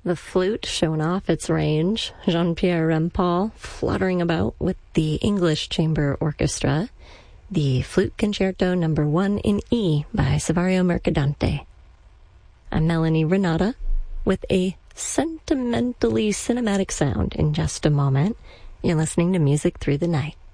the flute showing off its range. Jean-Pierre Rampal fluttering about with the English Chamber Orchestra. The Flute Concerto No. 1 in E by Saverio Mercadante. I'm Melanie Renata with a sentimentally cinematic sound in just a moment. You're listening to Music Through the Night.